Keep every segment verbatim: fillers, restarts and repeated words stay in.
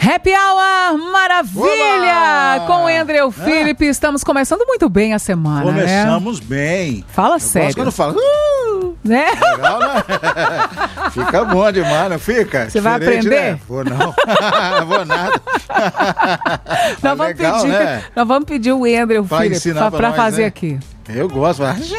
Happy Hour Maravilha! Olá! Com o Andreu Felipe, é. Estamos começando muito bem a semana, Começamos né? bem. Fala eu sério. Quando fala, uh, né? legal, né? Fica bom demais, não fica? Você vai Diferente, aprender? Né? Vou não, não vou nada. Nós, ah, vamos legal, pedir, né? nós vamos pedir o Andreu Pra Felipe ensinar pra, pra pra nós, fazer né? aqui. Eu gosto. Mas...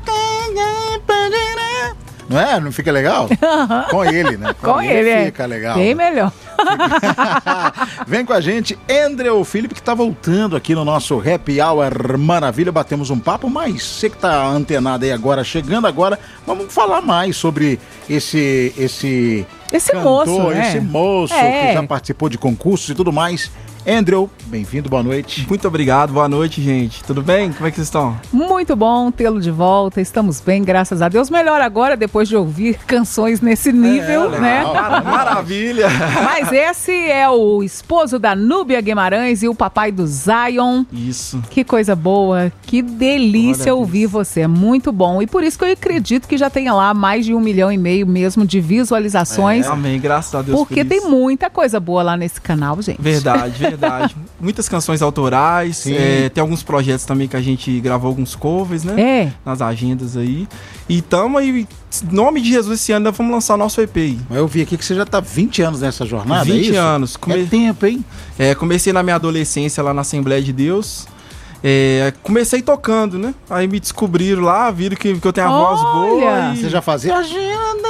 Não é? Não fica legal? Com ele, né? Com, Com ele, ele fica é. legal. Bem melhor. Vem com a gente, Andreu Felipe, que tá voltando aqui no nosso Happy Hour Maravilha. Batemos um papo, mas você que tá antenado aí agora, chegando agora, vamos falar mais sobre esse esse, esse cantor, moço, né? esse moço é. que já participou de concursos e tudo mais. Andreu, bem-vindo, boa noite. Muito obrigado, boa noite, gente. Tudo bem? Como é que vocês estão? Muito bom tê-lo de volta, estamos bem, graças a Deus. Melhor agora, depois de ouvir canções nesse nível, é, né? Maravilha! Mas esse é o esposo da Núbia Guimarães e o papai do Zion. Isso. Que coisa boa, que delícia Olha ouvir isso. você, é muito bom. E por isso que eu acredito que já tenha lá mais de um milhão e meio mesmo de visualizações. É. Amém, graças a Deus. Porque por tem isso. muita coisa boa lá nesse canal, gente. Verdade, verdade. Muitas canções autorais, é, tem alguns projetos também que a gente gravou alguns covers, né? É. Nas agendas aí. E tamo aí, em nome de Jesus, esse ano nós vamos lançar nosso E P aí. Eu vi aqui que você já tá vinte anos nessa jornada, vinte é isso? anos. Come... É tempo, hein? É, comecei na minha adolescência lá na Assembleia de Deus. É, comecei tocando, né? Aí me descobriram lá, viram que, que eu tenho a Olha! voz boa. E... Você já fazia agenda?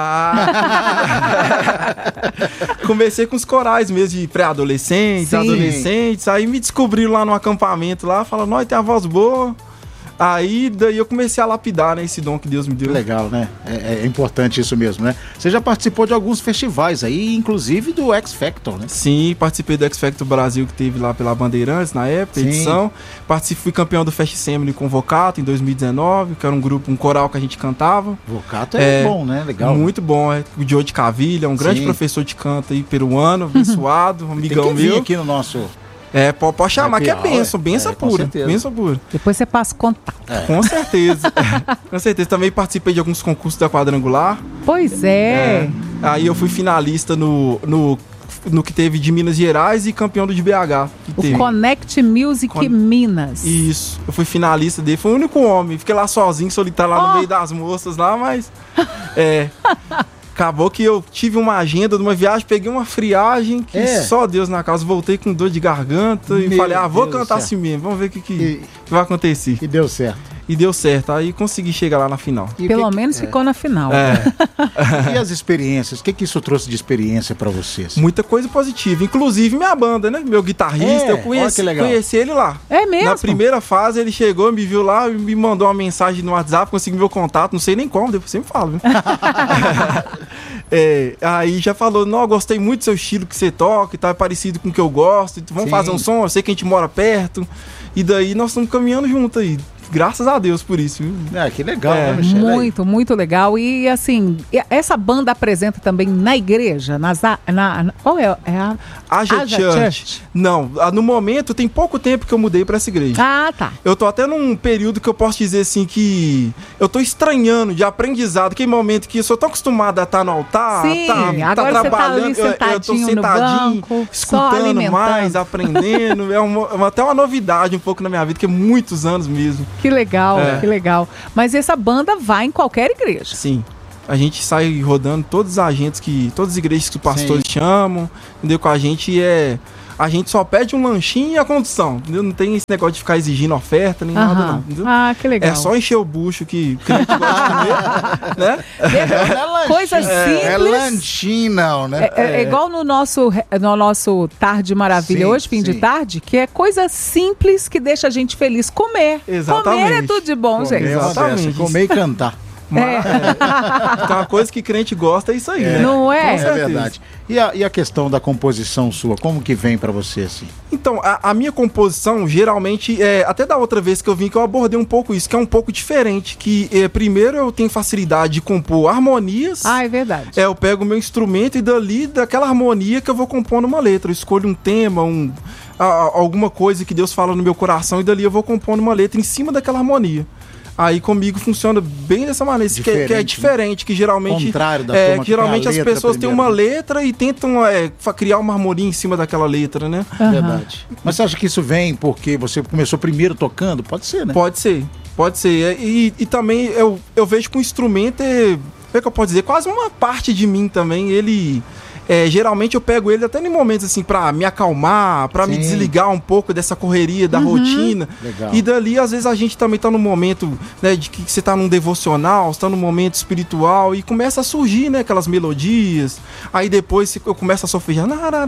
Ah. Comecei com os corais mesmo de pré-adolescentes, Sim. adolescentes. Aí me descobriram lá no acampamento lá, falaram, nós tem a voz boa. Aí daí eu comecei a lapidar, né, esse dom que Deus me deu. Legal, né? É, é importante isso mesmo, né? Você já participou de alguns festivais aí, inclusive do X Factor, né? Sim, participei do X Factor Brasil que teve lá pela Bandeirantes na época, Sim. edição. Participei, fui campeão do Fest Semini com Vocato em dois mil e dezenove, que era um grupo, um coral que a gente cantava. Vocato é, É, bom, né? Legal. Muito bom, é. O Diogo de Cavilha, um grande Sim. professor de canto aí, peruano, abençoado, um amigão Tem que vir meu. aqui no nosso... É, pode, pode chamar, Happy que é Hour, benção, benção é, com pura, certeza. benção pura. Depois você passa contato. É. Com certeza, com certeza. Também participei de alguns concursos da Quadrangular. Pois é. É. Aí eu fui finalista no, no, no que teve de Minas Gerais e campeão do de B H. Que O teve. Connect Music Con- Minas. Isso, eu fui finalista dele, foi o único homem. Fiquei lá sozinho, solitário, lá Oh. no meio das moças lá, mas... É... Acabou que eu tive uma agenda de uma viagem, peguei uma friagem que É. só Deus na casa. Voltei com dor de garganta e Meu falei, ah, vou Deus do cantar céu. assim mesmo, vamos ver o que, que, E, que vai acontecer. e deu certo. E deu certo, aí consegui chegar lá na final. E o Pelo que- menos é. ficou na final. É, E as experiências? O que, que isso trouxe de experiência pra vocês? muita coisa positiva. Inclusive minha banda, né? Meu guitarrista, É, eu conheci, olha que legal. conheci ele lá. É mesmo? Na primeira fase, ele chegou, me viu lá, me mandou uma mensagem no WhatsApp, conseguiu meu contato, não sei nem como, depois você me fala, viu? É, aí já falou, não, eu gostei muito do seu estilo que você toca, e tá parecido com o que eu gosto, então vamos Sim. fazer um som, eu sei que a gente mora perto, e daí nós estamos caminhando junto aí, graças a Deus por isso, viu? Ah, que legal, É, né, Michele? Muito, muito legal. E assim, e- essa banda apresenta também na igreja, nas, a- na, na- qual é? É a Haja Haja Church. Church. Não, ah, no momento tem pouco tempo que eu mudei pra essa igreja. Ah, tá. Eu tô até num período que eu posso dizer assim que eu tô estranhando de aprendizado, aquele momento que eu sou tão acostumado a estar no altar, Sim, tá, agora tá você tá ali trabalhando, eu- eu, tô sentadinho no sentadinho, banco, só escutando alimentando. mais, aprendendo, é uma- uma- até uma novidade um pouco na minha vida, que é muitos anos mesmo. Que legal, É. que legal. Mas essa banda vai em qualquer igreja. Sim. A gente sai rodando todos os agentes que, todas as igrejas que os pastores chamam, entendeu? Com a gente é a gente só pede um lanchinho e a condução, entendeu? Não tem esse negócio de ficar exigindo oferta nem nada Aham. não, entendeu? Ah, que legal. É só encher o bucho que o crente gosta de comer, né? É Coisa lanchinho. simples. É lanchinho, não, né? É, é- é igual no nosso, no nosso Tarde Maravilha Sim, hoje, fim de sim. tarde, que é coisa simples que deixa a gente feliz. Comer. Exatamente. Comer é tudo de bom, Comer gente. é uma Exatamente. dessa, comer e cantar. É. Então, uma coisa que crente gosta é isso aí, né? Não é? Com É certeza. verdade. E a, e a questão da composição sua, como que vem pra você assim? Então, a, a minha composição, geralmente, é, até da outra vez que eu vim, que eu abordei um pouco isso, que é um pouco diferente, que é, primeiro eu tenho facilidade de compor harmonias. Ah, é verdade. É, eu pego o meu instrumento e dali, daquela harmonia que eu vou compondo uma letra. Eu escolho um tema, um, a- a- alguma coisa que Deus fala no meu coração e dali eu vou compondo uma letra em cima daquela harmonia. Aí comigo funciona bem dessa maneira, que é, que é diferente, né? Que geralmente, contrário da é, turma que geralmente as pessoas primeiro, têm uma letra e tentam é, criar uma harmonia em cima daquela letra, né? Uhum. Verdade. Mas você acha que isso vem porque você começou primeiro tocando? Pode ser, né? Pode ser, pode ser. E, e também eu, eu vejo que o instrumento é, é que eu posso dizer, quase uma parte de mim também. Ele... É, geralmente eu pego ele até em momentos assim pra me acalmar, pra Sim. me desligar um pouco dessa correria, da uhum. rotina. Legal. E dali, às vezes, a gente também tá num momento, né, de que você tá num devocional, você tá num momento espiritual e começa a surgir, né, aquelas melodias. Aí depois eu começo a sofrer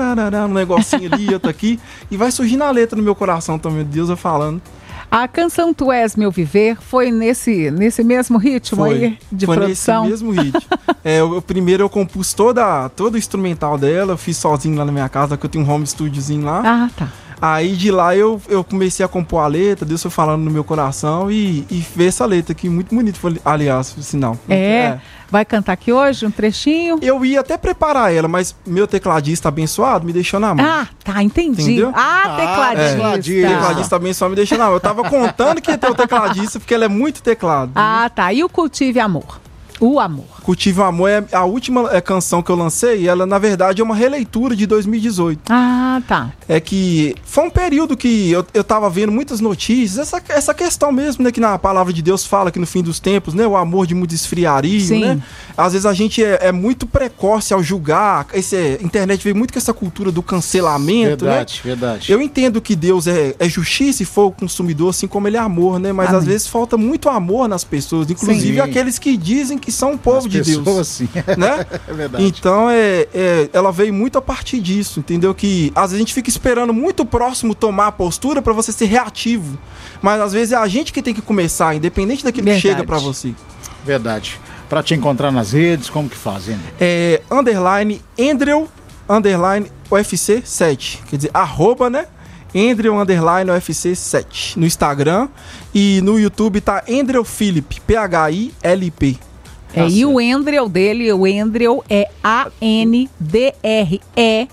um negocinho ali, outro aqui, e vai surgindo a letra no meu coração também, Deus vai falando. A canção Tu És Meu Viver foi nesse, nesse mesmo ritmo foi, aí de foi produção? Foi nesse mesmo ritmo. é, eu, primeiro eu compus toda, todo o instrumental dela, eu fiz sozinho lá na minzinha casa, que eu tenho um home studiozinho lá. Ah, tá. Aí de lá eu, eu comecei a compor a letra, Deus foi falando no meu coração e, e fez essa letra aqui, muito bonito, aliás, o sinal. É, é, vai cantar aqui hoje um trechinho? Eu ia até preparar ela, mas meu tecladista abençoado me deixou na mão. Ah, tá, entendi. Entendeu? Ah, tecladista. É, tecladista abençoado me deixou na mão. Eu tava contando que ia ter o tecladista, porque ela é muito teclado. Ah, né? Tá, e o Cultive Amor? O Amor. Cultive o Amor é a última é, canção que eu lancei, e ela, na verdade, é uma releitura de dois mil e dezoito. Ah, tá. É que foi um período que eu, eu tava vendo muitas notícias, essa, essa questão mesmo, né, que na palavra de Deus fala que no fim dos tempos, né, o amor de muito esfriaria, Sim. né? Às vezes a gente é, é muito precoce ao julgar, esse, a internet veio muito com essa cultura do cancelamento, verdade, né? Verdade, Eu entendo que Deus é, é justiça e for o consumidor, assim como ele é amor, né? Mas Amém. Às vezes falta muito amor nas pessoas, inclusive Sim. aqueles que dizem que são o povo As de Deus. Assim. Né? É verdade. Então é, é, ela veio muito a partir disso, entendeu? Que às vezes a gente fica esperando muito próximo tomar a postura pra você ser reativo, mas às vezes é a gente que tem que começar, independente daquilo verdade. Que chega pra você. Verdade. Pra te encontrar nas redes, como que faz, hein? É underline Andrew underline U F C sete, quer dizer, arroba, né? Andrew underline U F C sete no Instagram, e no YouTube tá Andrew Philip, P H I L P. É, e o Andrew dele, o Andrew é A N D R E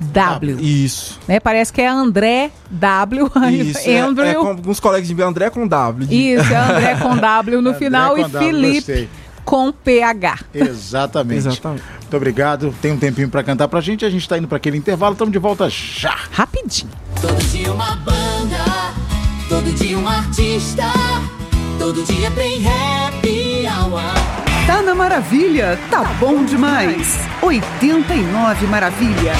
W. Isso. Né? Parece que é André W. Isso, Andrew. É, é com alguns colegas de André com W. De... Isso, é André com W no final e Felipe com P H. Exatamente. Exatamente. Muito obrigado. Tem um tempinho pra cantar pra gente. A gente tá indo pra aquele intervalo. Estamos de volta já. Rapidinho. Todo dia uma banda, todo dia um artista, todo dia tem happy hour. Tá na Maravilha, tá bom demais. oitenta e nove Maravilha.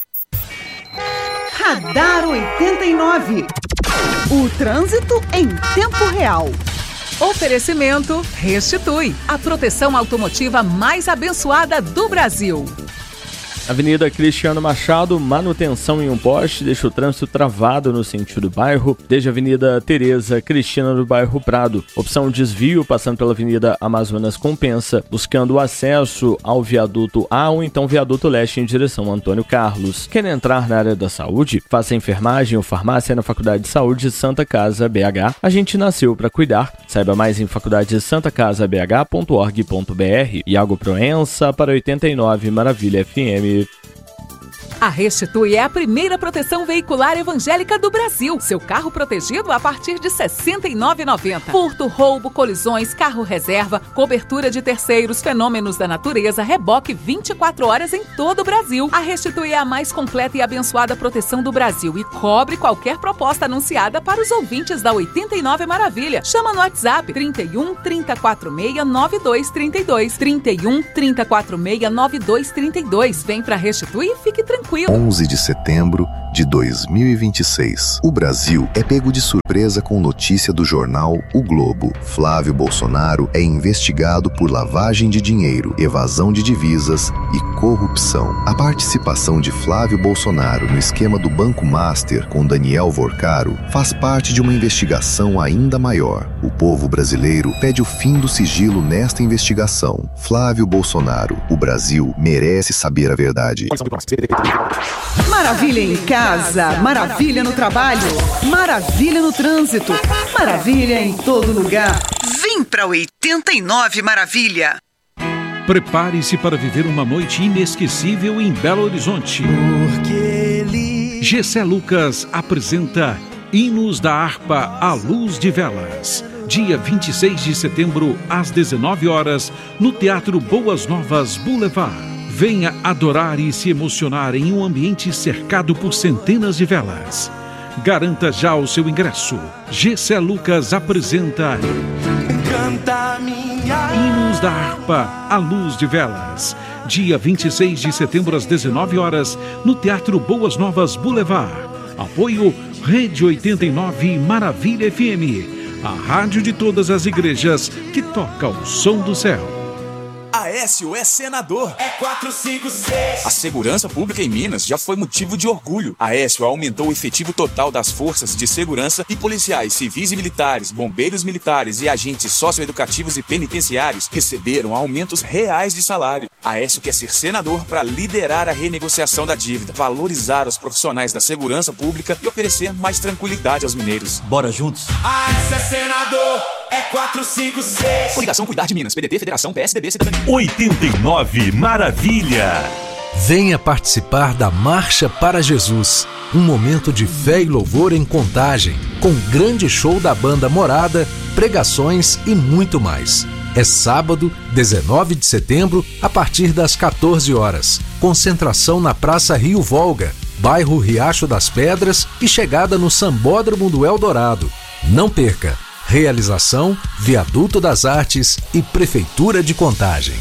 Radar oitenta e nove. O trânsito em tempo real. Oferecimento Restitui, a proteção automotiva mais abençoada do Brasil. Avenida Cristiano Machado, manutenção em um poste, deixa o trânsito travado no sentido bairro, desde a Avenida Tereza Cristina do bairro Prado. Opção desvio, passando pela Avenida Amazonas Compensa, buscando o acesso ao viaduto A ou então viaduto leste em direção a Antônio Carlos. Quer entrar na área da saúde? Faça enfermagem ou farmácia na Faculdade de Saúde Santa Casa B H. A gente nasceu para cuidar. Saiba mais em faculdade santa casa b h ponto org ponto b r. Iago Proença para oitenta e nove Maravilha F M. A Restitui é a primeira proteção veicular evangélica do Brasil. Seu carro protegido a partir de sessenta e nove reais e noventa centavos. Furto, roubo, colisões, carro reserva, cobertura de terceiros, fenômenos da natureza, reboque vinte e quatro horas em todo o Brasil. A Restitui é a mais completa e abençoada proteção do Brasil e cobre qualquer proposta anunciada para os ouvintes da oitenta e nove Maravilha. Chama no WhatsApp trinta e um, trinta e quatro seis, nove dois trinta e dois. trinta e um, trinta e quatro seis, nove dois trinta e dois. Vem pra Restitui e fique tranquilo. onze de setembro de dois mil e vinte e seis. O Brasil é pego de surpresa com notícia do jornal O Globo. Flávio Bolsonaro é investigado por lavagem de dinheiro, evasão de divisas e corrupção. A participação de Flávio Bolsonaro no esquema do Banco Master com Daniel Vorcaro faz parte de uma investigação ainda maior. O povo brasileiro pede o fim do sigilo nesta investigação. Flávio Bolsonaro, o Brasil merece saber a verdade. Maravilha em casa, maravilha no trabalho, maravilha no trânsito, maravilha em todo lugar. Vem pra oitenta e nove Maravilha. Prepare-se para viver uma noite inesquecível em Belo Horizonte. Porque ele... Gessé Lucas apresenta Hinos da Harpa à Luz de Velas. dia vinte e seis de setembro, às dezenove horas, no Teatro Boas Novas Boulevard. Venha adorar e se emocionar em um ambiente cercado por centenas de velas. Garanta já o seu ingresso. G C Lucas apresenta Canta minha Hinos da Harpa, à luz de velas. Dia vinte e seis de setembro, às dezenove horas, no Teatro Boas Novas Boulevard. Apoio Rede oitenta e nove Maravilha F M, a rádio de todas as igrejas que toca o som do céu. Aécio é senador. é quatro cinco seis. A segurança pública em Minas já foi motivo de orgulho. Aécio aumentou o efetivo total das forças de segurança e policiais civis e militares, bombeiros militares e agentes socioeducativos e penitenciários receberam aumentos reais de salário. Aécio quer ser senador para liderar a renegociação da dívida, valorizar os profissionais da segurança pública e oferecer mais tranquilidade aos mineiros. Bora juntos? Aécio é senador. é quatro cinco seis. Coligação Cuidar de Minas, P D T, Federação, P S D B, Cidadania. oitenta e nove Maravilha. Venha participar da Marcha para Jesus, um momento de fé e louvor em Contagem, com grande show da banda Morada, pregações e muito mais. É sábado, dezenove de setembro, a partir das quatorze horas. Concentração na Praça Rio Volga, bairro Riacho das Pedras e chegada no Sambódromo do Eldorado. Não perca! Realização, Viaduto das Artes e Prefeitura de Contagem.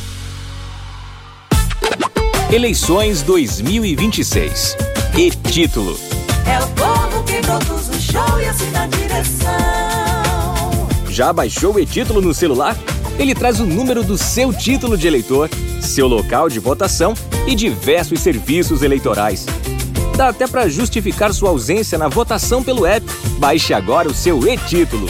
Eleições dois mil e vinte e seis. E título: É o povo que produz o show e assim na direção. Já baixou o e-título no celular? Ele traz o número do seu título de eleitor, seu local de votação e diversos serviços eleitorais. Dá até para justificar sua ausência na votação pelo app. Baixe agora o seu e-título.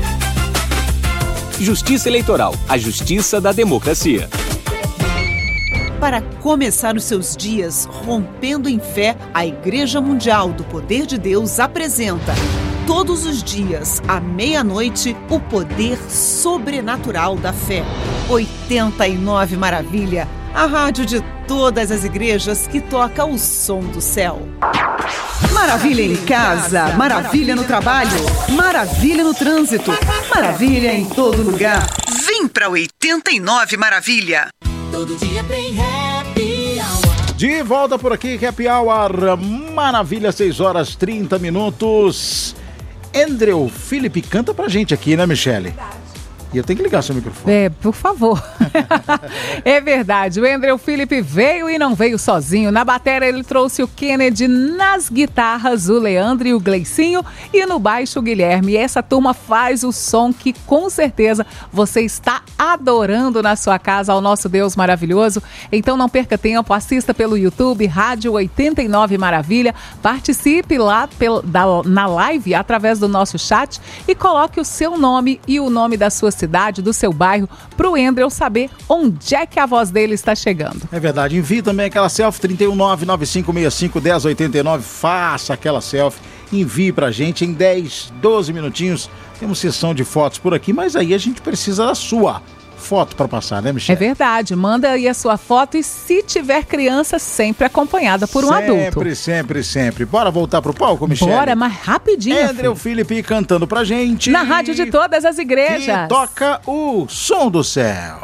Justiça Eleitoral, a justiça da democracia. Para começar os seus dias rompendo em fé, a Igreja Mundial do Poder de Deus apresenta todos os dias, à meia-noite, o poder sobrenatural da fé. oitenta e nove Maravilha, a rádio de todas as igrejas que toca o som do céu. Maravilha em casa, maravilha no trabalho, maravilha no trânsito, maravilha em todo lugar. Vem pra oitenta e nove Maravilha. Todo dia tem happy hour. De volta por aqui, Happy Hour, Maravilha, seis horas e trinta minutos. Andrew Felipe canta pra gente aqui, né, Michele? E eu tenho que ligar seu microfone. É, por favor. É verdade, o Andrew Felipe veio e não veio sozinho. Na bateria ele trouxe o Kennedy, nas guitarras o Leandro e o Gleicinho e no baixo o Guilherme. E essa turma faz o som que com certeza você está adorando na sua casa ao nosso Deus maravilhoso. Então não perca tempo, assista pelo YouTube, Rádio oitenta e nove Maravilha, participe lá pel, da, na live através do nosso chat e coloque o seu nome e o nome da sua cidade, do seu bairro, pro Andrew saber onde é que a voz dele está chegando. É verdade, envie também aquela selfie trinta e um nove nove cinco seis cinco um zero oito nove, faça aquela selfie, envie pra gente em dez, doze minutinhos, temos sessão de fotos por aqui, mas aí a gente precisa da sua foto para passar, né, Michele? É verdade, manda aí a sua foto e se tiver criança, sempre acompanhada por um sempre, adulto. Sempre, sempre, sempre. Bora voltar pro palco, Michele? Bora, mas rapidinho. Andrew Felipe cantando pra gente. Na rádio de todas as igrejas. Que toca o som do céu.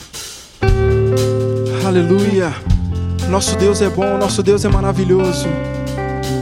Aleluia. Nosso Deus é bom, nosso Deus é maravilhoso.